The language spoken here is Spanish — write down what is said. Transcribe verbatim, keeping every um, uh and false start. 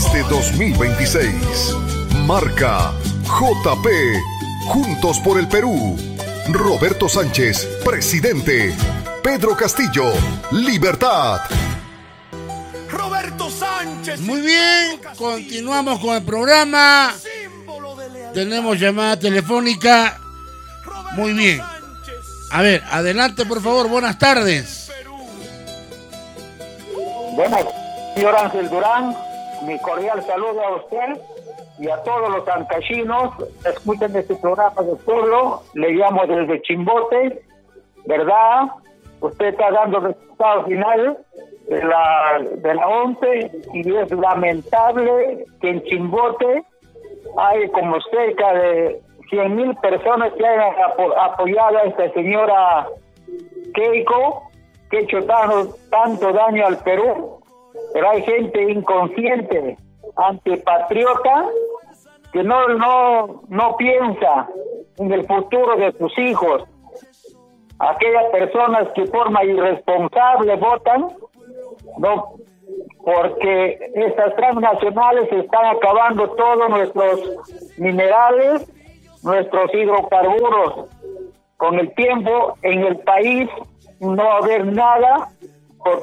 este dos mil veintiséis. Marca J P, Juntos por el Perú. Roberto Sánchez, presidente. Pedro Castillo, Libertad. Roberto Sánchez. Muy bien, continuamos con el programa. Tenemos llamada telefónica. Muy bien. A ver, adelante por favor, buenas tardes. Buenas, señor Ángel Durán, mi cordial saludo a usted y a todos los ancachinos. Escuchen este programa del pueblo, le llamo desde Chimbote, ¿verdad? Usted está dando resultado final de la, de la once y es lamentable que en Chimbote hay como cerca de cien mil personas que hayan apo- apoyado a esta señora Keiko, que ha hecho tanto, tanto daño al Perú, pero hay gente inconsciente, antipatriota, que no, no, no piensa en el futuro de sus hijos. Aquellas personas que de forma irresponsable votan, no, porque estas transnacionales están acabando todos nuestros minerales, nuestros hidrocarburos. Con el tiempo en el país no va a haber nada